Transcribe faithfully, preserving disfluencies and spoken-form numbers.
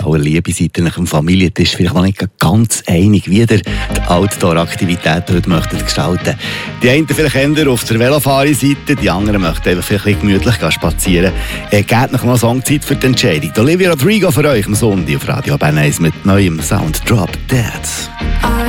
voller Liebe seid ihr nach dem Familientisch vielleicht noch nicht ganz einig, wie ihr die Outdoor-Aktivitäten heute möchtet gestalten. Die einen vielleicht eher auf der Velofahrerseite, die anderen möchten einfach vielleicht ein bisschen gemütlich spazieren. Äh, gebt noch mal Songzeit für die Entscheidung. Olivia Rodrigo für euch am Sonntag auf Radio Bern eins mit neuem Sound Drop Dead.